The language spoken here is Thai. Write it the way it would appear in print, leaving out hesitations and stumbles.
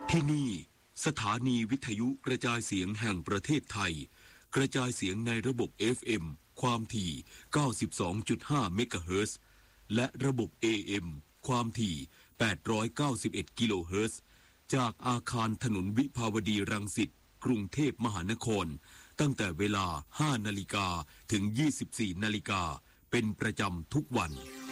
ที่นี่สถานีวิทยุกระจายเสียงแห่งประเทศไทยกระจายเสียงในระบบ FM ความถี่ 92.5 เมกะเฮิรตซ์และระบบ AM ความถี่ 891 กิโลเฮิรตซ์จากอาคารถนนวิภาวดีรังสิตกรุงเทพมหานครตั้งแต่เวลา 5 นาฬิกาถึง 24 นาฬิกาเป็นประจำทุกวัน